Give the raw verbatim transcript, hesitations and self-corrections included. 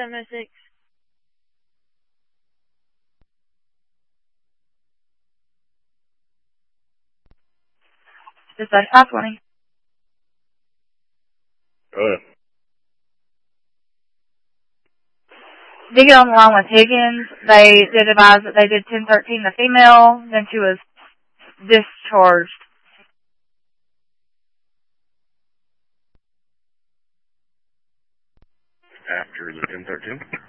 seven oh six. Dispatch five twenty. Go ahead. Did get on the line with Higgins. They did advise that they did ten thirteen the female, then she was discharged. After the ten thirteen?